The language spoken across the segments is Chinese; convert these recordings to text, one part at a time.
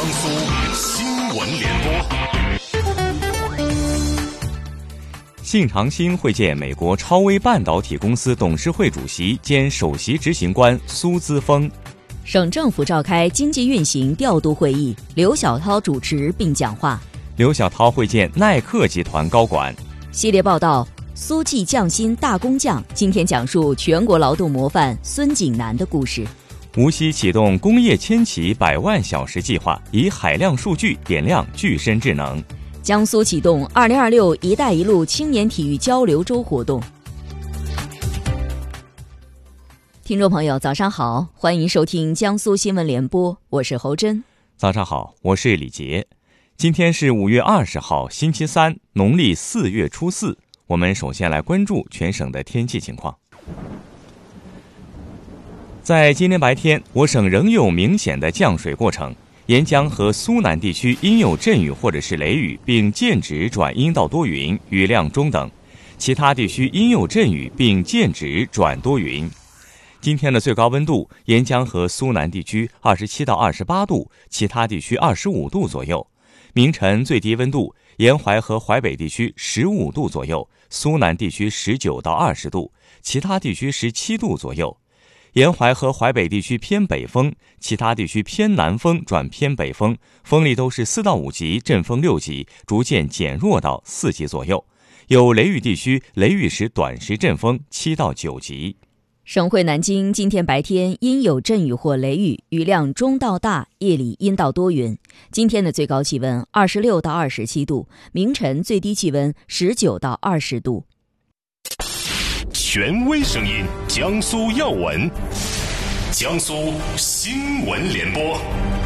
苏新闻联播。 信长兴会见美国超微半导体公司董事会主席兼首席执行官苏姿丰。 省政府召开经济运行调度会议，刘晓涛主持并讲话。 刘晓涛会见耐克集团高管。 系列报道：苏记匠心大工匠，今天讲述全国劳动模范孙景南的故事。 无锡启动工业千禧100万小时计划，以海量数据点亮具身智能。 江苏启动2026一带一路青年体育交流周活动。听众朋友早上好，欢迎收听江苏新闻联播，我是侯真。 早上好，我是李杰。今天是5月20号星期三，农历4月初4。我们首先来关注全省的天气情况。在今天白天，我省仍有明显的降水过程，沿江和苏南地区阴有阵雨或者是雷雨，并间值转阴到多云，雨量中等；其他地区阴有阵雨，并间值转多云。今天的最高温度，沿江和苏南地区27到28度，其他地区25度左右。明晨最低温度，沿淮和淮北地区15度左右，苏南地区19到20度，其他地区17度左右。沿淮和淮北地区偏北风，其他地区偏南风转偏北风，风力都是4到5级，阵风6级，逐渐减弱到4级左右。有雷雨地区，雷雨时短时阵风7到9级。 省会南京今天白天阴有阵雨或雷雨，雨量中到大，夜里阴到多云。今天的最高气温26到27度，明晨最低气温19到20度。 权威声音，江苏要闻，江苏新闻联播。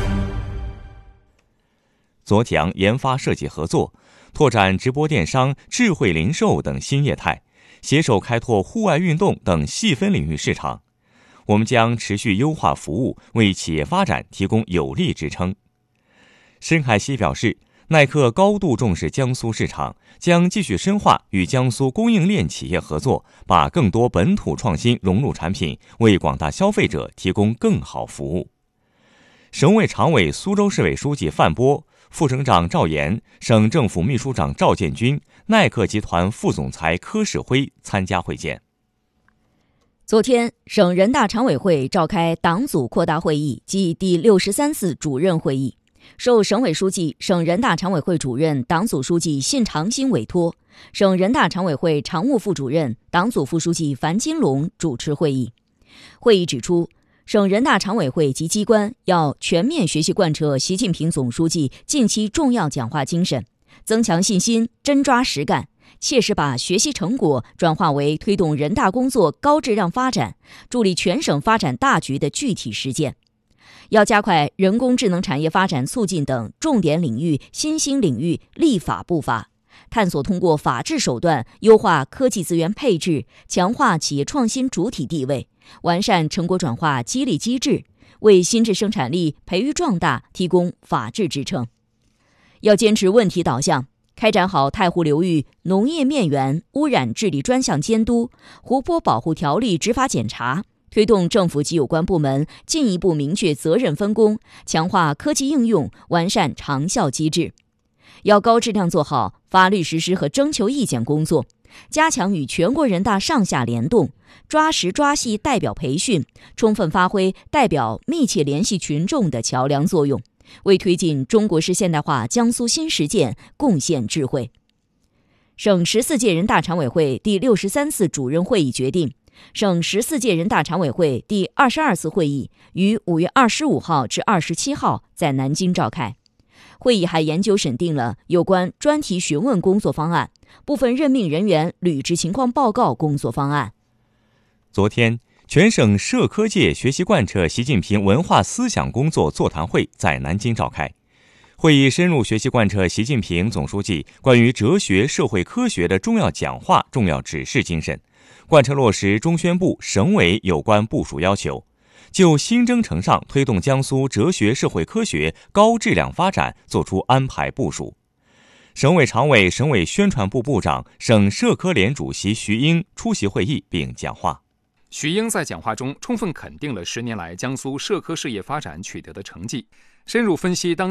左讲研发设计合作，拓展直播电商、智慧零售等新业态，携手开拓户外运动等细分领域市场。我们将持续优化服务，为企业发展提供有力支撑。申海西表示，耐克高度重视江苏市场，将继续深化与江苏供应链企业合作，把更多本土创新融入产品，为广大消费者提供更好服务。省委常委、苏州市委书记范波、副省长赵岩、省政府秘书长赵建军、耐克集团副总裁柯世辉参加会见。 昨天，省人大常委会召开党组扩大会议暨第63次主任会议，受省委书记、省人大常委会主任、党组书记信长兴委托，省人大常委会常务副主任、党组副书记樊金龙主持会议。会议指出，省人大常委会及机关要全面学习贯彻习近平总书记近期重要讲话精神，增强信心，真抓实干，切实把学习成果转化为推动人大工作高质量发展、助力全省发展大局的具体实践。要加快人工智能产业发展促进等重点领域、新兴领域立法步伐，探索通过法治手段优化科技资源配置，强化企业创新主体地位，完善成果转化激励机制，为新质生产力培育壮大提供法治支撑。要坚持问题导向，开展好太湖流域农业面源污染治理专项监督、湖泊保护条例执法检查，推动政府及有关部门进一步明确责任分工，强化科技应用，完善长效机制。要高质量做好法律实施和征求意见工作，加强与全国人大上下联动，抓实抓细代表培训，充分发挥代表密切联系群众的桥梁作用，为推进中国式现代化江苏新实践贡献智慧。省14届人大常委会第63次主任会议决定，省14届人大常委会第22次会议于5月25号至27号在南京召开。会议还研究审定了有关专题询问工作方案、部分任命人员履职情况报告工作方案。 昨天，全省社科界学习贯彻习近平文化思想工作座谈会在南京召开。会议深入学习贯彻习近平总书记关于哲学社会科学的重要讲话、重要指示精神，贯彻落实中宣部、省委有关部署要求，就新征程上推动江苏哲学社会科学高质量发展作出安排部署。省委常委、省委宣传部部长、省社科联主席徐英出席会议并讲话。 徐英在讲话中充分肯定了10年来江苏社科事业发展取得的成绩，深入分析当